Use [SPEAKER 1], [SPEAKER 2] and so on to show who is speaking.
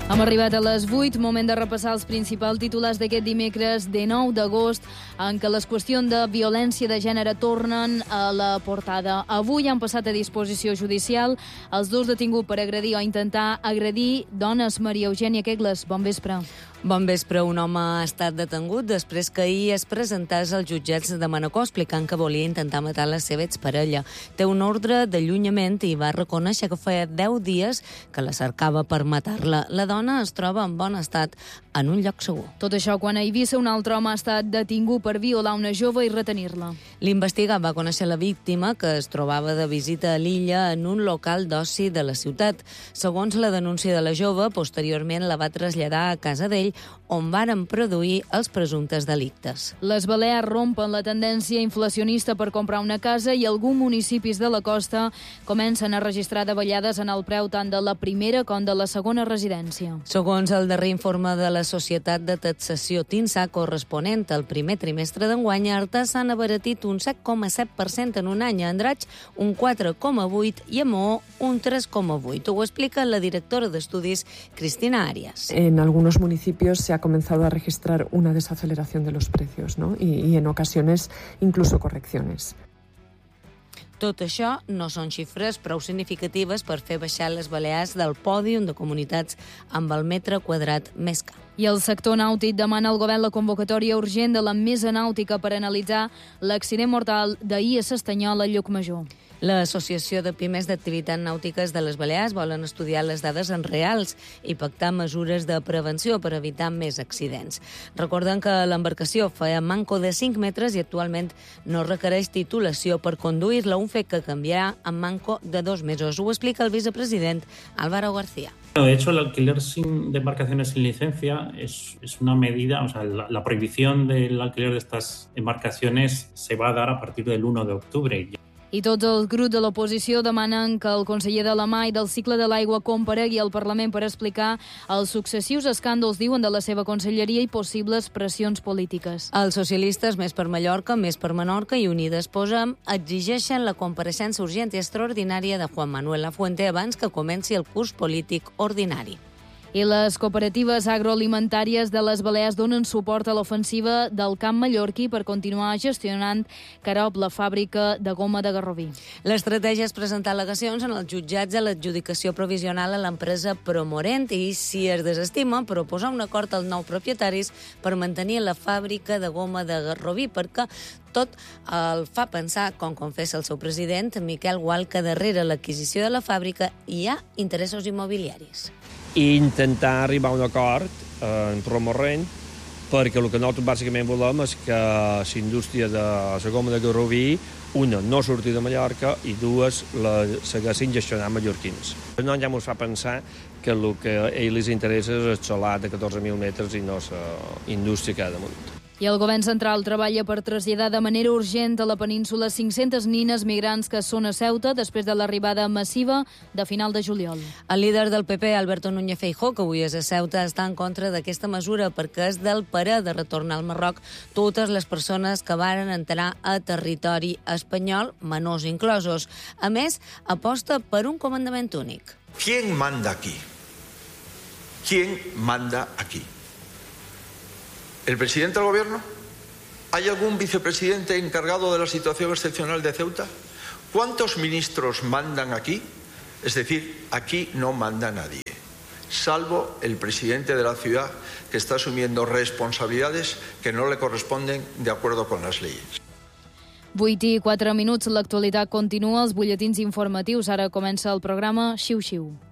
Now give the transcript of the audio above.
[SPEAKER 1] Hem arribat a les 8, moment de repassar els principals titulars d'aquest dimecres 19 d'agost, en què les qüestions de violència de gènere tornen a la portada. Avui han passat a disposició judicial els dos detinguts per agredir o intentar agredir dones. Maria Eugènia Quegles, bon vespre.
[SPEAKER 2] Bon vespre. Un home ha estat detengut després que ahir es presentés als jutjats de Manacor explicant que volia intentar matar la seva exparella. Té un ordre d'allunyament i va reconèixer que feia 10 dies que la cercava per matar-la. La dona es troba en bon estat en un lloc segur.
[SPEAKER 1] Tot això quan a Eivissa un altre home ha estat detingut per violar una jove i retenir-la.
[SPEAKER 2] L'investigat va conèixer la víctima, que es trobava de visita a l'illa en un local d'oci de la ciutat. Segons la denúncia de la jove, posteriorment la va traslladar a casa d'ell, on varen produir els presumptes delictes.
[SPEAKER 1] Les Balears rompen la tendència inflacionista per comprar una casa i alguns municipis de la costa comencen a registrar davallades en el preu tant de la primera com de la segona residència.
[SPEAKER 2] Segons el darrer informe de la Societat de Taxació TINSA, corresponent al primer trimestre d'enguany, a Artà s'han abaratit un 7,7% en un any, a Andratx un 4,8% i a Maó un 3,8%. Ho explica la directora d'estudis, Cristina Arias.
[SPEAKER 3] En algunos municipios se ha comenzado a registrar una desaceleración de los precios, ¿no? y en ocasiones incluso correcciones.
[SPEAKER 2] Tot això no són xifres prou significatives per fer baixar les Balears del pòdium de comunitats amb el metre quadrat més car.
[SPEAKER 1] I el sector nàutic demana al govern la convocatòria urgent de la mesa nàutica per analitzar l'accident mortal d'ahir a S'Estanyola, a Llucmajor.
[SPEAKER 2] L'Associació de Pimes d'Activitats Nàutiques de les Balears volen estudiar les dades en reals i pactar mesures de prevenció per evitar més accidents. Recorden que l'embarcació feia manco de 5 metres i actualment no requereix titulació per conduir-la, un fet que canviarà en manco de 2 mesos. Ho explica el vicepresident Álvaro García.
[SPEAKER 4] De hecho, el alquiler de embarcaciones sin licencia es una medida, o sea, la prohibición del alquiler de estas embarcaciones se va a dar a partir del 1 de octubre.
[SPEAKER 1] I tots els grups de l'oposició demanen que el conseller de la Mà i del cicle de l'aigua comparegui al Parlament per explicar els successius escàndols, diuen, de la seva conselleria i possibles pressions polítiques.
[SPEAKER 2] Els socialistes, Més per Mallorca, Més per Menorca i Unides Podem, exigeixen la compareixença urgent i extraordinària de Juan Manuel Lafuente abans que comenci el curs polític ordinari.
[SPEAKER 1] I les cooperatives agroalimentàries de les Balears donen suport a l'ofensiva del camp mallorquí per continuar gestionant Carop, la fàbrica de goma de Garroví.
[SPEAKER 2] L'estratègia és presentar al·legacions en els jutjats de l'adjudicació provisional a l'empresa Promorent i, si es desestima, proposar un acord als nous propietaris per mantenir la fàbrica de goma de Garroví, perquè tot el fa pensar, com confessa el seu president, Miquel Gual, que darrere l'adquisició de la fàbrica hi ha interessos immobiliaris.
[SPEAKER 5] I intentar arribar a un acord en Promorent, perquè el que nosaltres bàsicament volem és que la indústria de la goma de Garroví, una, no surti de Mallorca i dues, la segueixin gestionant mallorquins. No ja ens fa pensar que el que a ells les interessa és el solar de 14.000 metres i no la indústria que ha damunt.
[SPEAKER 1] I el govern central treballa per traslladar de manera urgent a la península 500 nines migrants que són a Ceuta després de l'arribada massiva de final de juliol.
[SPEAKER 2] El líder del PP, Alberto Núñez Feijóo, que avui és a Ceuta, està en contra d'aquesta mesura perquè és del parer de retornar al Marroc totes les persones que varen entrar a territori espanyol, menors inclosos. A més, aposta per un comandament únic.
[SPEAKER 6] ¿Quién manda aquí? ¿Quién manda aquí? ¿El presidente del gobierno? ¿Hay algún vicepresidente encargado de la situación excepcional de Ceuta? ¿Cuántos ministros mandan aquí? Es decir, aquí no manda nadie, salvo el presidente de la ciudad, que está asumiendo responsabilidades que no le corresponden de acuerdo con las leyes.
[SPEAKER 1] 8:04, l'actualitat continua, els butlletins informatius. Ara comença el programa Xiu Xiu.